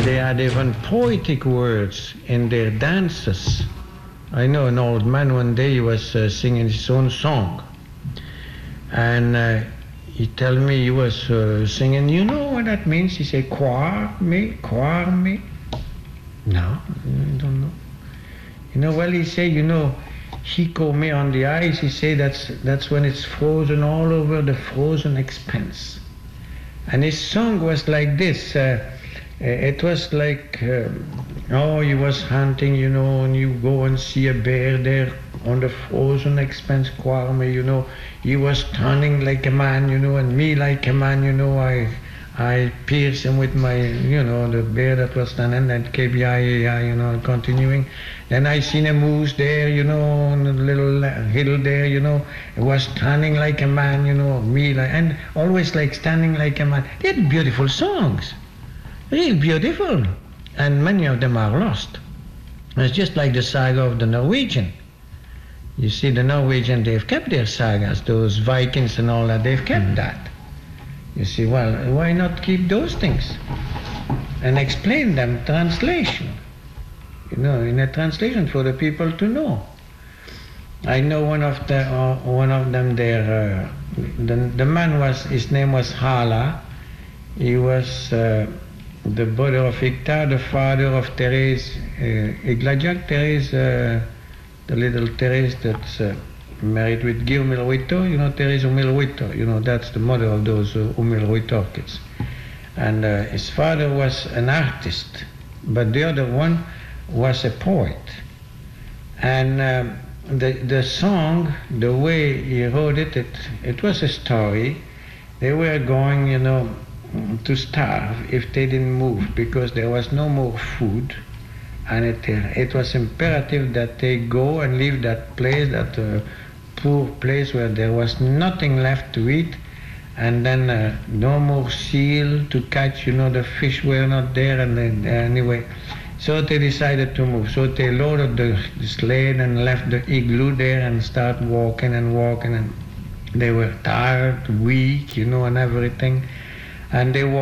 They had even poetic words in their dances. I know an old man one day he was singing his own song, and he told me he was singing. You know what that means? He said, "Croire me, croire me." No, I don't know. Well, he said, Chico me on the ice. He said that's when it's frozen all over the frozen expanse. And his song was like this. It was like, he was hunting, and you go and see a bear there on the frozen expanse, croire me, He was standing like a man, and me like a man, I pierced him with my, the bear that was standing, and kept continuing. Then I seen a moose there, on a little hill there, It was standing like a man, me like, and always like standing like a man. They had beautiful songs, real beautiful, and many of them are lost. It's just like the saga of the Norwegian. You see, the Norwegian, they've kept their sagas, those Vikings and all that, they've kept that. You see, well, why not keep those things and explain them translation? In a translation for the people to know. I know one of them there. The man his name was Hala. He was the brother of Victor, the father of Therese, Iglajak Therese, the little Therese that's married with Guy Umilruito, Therese Umilruito, that's the mother of those Umilruito kids. And his father was an artist, but the other one was a poet. And the song, the way he wrote it was a story. They were going, to starve if they didn't move, because there was no more food. And it was imperative that they go and leave that place, that poor place where there was nothing left to eat, and then no more seal to catch, the fish were not there, and then, anyway. So they decided to move. So they loaded the sled and left the igloo there and started walking, and they were tired, weak, and everything. And they